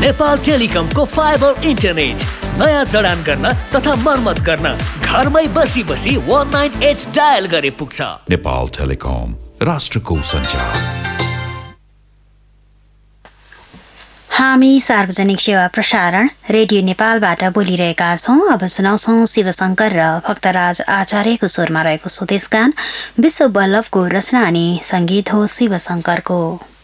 Nepal टेलिकमको fibre internet नयाँ जडान गर्न तथा मर्मत गर्न घरमै बसी 19H डायल गरे पुग्छ। नेपाल टेलिकम, राष्ट्रको सञ्चार। हामी सार्वजनिक सेवा प्रसारण रेडियो नेपालबाट बोलिरहेका छौं। अब सुनाउँछौं शिवशंकर र भक्तराज आचार्यको स्वरमा रहेको स्वदेश गान। विश्व वल्लभको रचना अनि संगीत हो शिवशंकरको।